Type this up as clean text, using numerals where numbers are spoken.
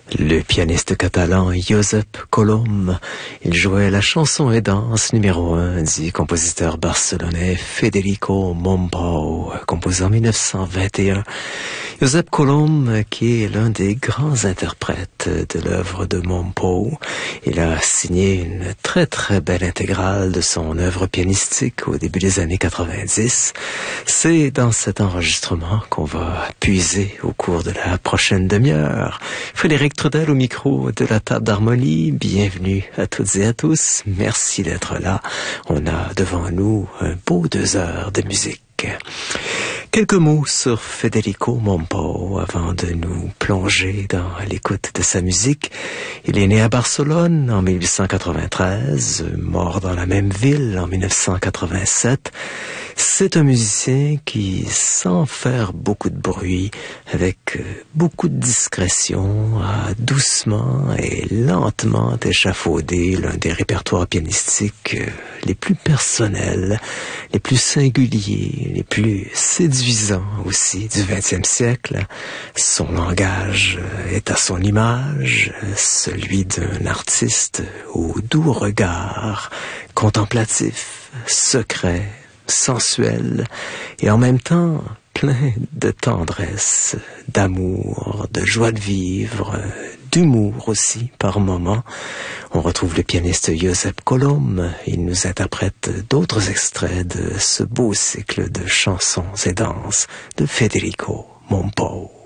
Le pianiste catalan Josep Colom, il jouait la chanson et danse numéro 1 du compositeur barcelonais Federico Mompou, composé en 1921. Josep Colom, qui est l'un des grands interprètes de l'œuvre de Mompou, il a signé une très très belle intégrale de son œuvre pianistique au début des années 90. C'est dans cet enregistrement qu'on va puiser au cours de la prochaine demi-heure. Frédéric Trudel au micro de la table d'harmonie. Bienvenue à toutes et à tous. Merci d'être là. On a devant nous un beau 2 heures de musique. Quelques mots sur Federico Mompou avant de nous plonger dans l'écoute de sa musique. Il est né à Barcelone en 1893, mort dans la même ville en 1987. C'est un musicien qui, sans faire beaucoup de bruit, avec beaucoup de discrétion, a doucement et lentement échafaudé l'un des répertoires pianistiques les plus personnels, les plus singuliers, les plus séduisants aussi du XXe siècle. Son langage est à son image, celui d'un artiste au doux regard, contemplatif, secret, sensuel et en même temps plein de tendresse, d'amour, de joie de vivre, d'humour aussi par moments. On retrouve le pianiste Josep Colom. Il nous interprète d'autres extraits de ce beau cycle de chansons et danses de Federico Mompou.